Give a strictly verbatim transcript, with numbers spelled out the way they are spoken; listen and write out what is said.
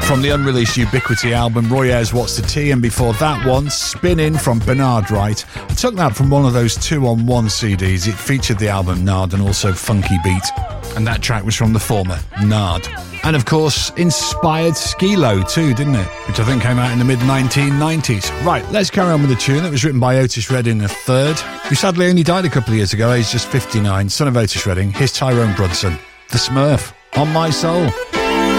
from the unreleased Ubiquity album, Roy Ayers' What's the Tea, and before that one, Spinning from Bernard Wright. I took that from one of those two-on-one C Ds. It featured the album Nard and also Funky Beat, and that track was from the former, Nard. And of course, inspired Skilo too, didn't it? Which I think came out in the mid nineteen nineties. Right, let's carry on with the tune that was written by Otis Redding the third, who sadly only died a couple of years ago, aged just fifty-nine, son of Otis Redding. Here's Tyrone Brunson, The Smurf, On My Soul.